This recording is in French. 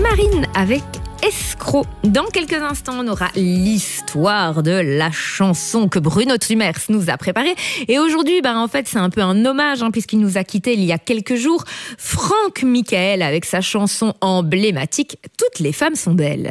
Marine avec Escroc. Dans quelques instants, on aura l'histoire de la chanson que Bruno Trumers nous a préparée. Et aujourd'hui, en fait, c'est un peu un hommage, puisqu'il nous a quittés il y a quelques jours. Franck Michael avec sa chanson emblématique « Toutes les femmes sont belles ».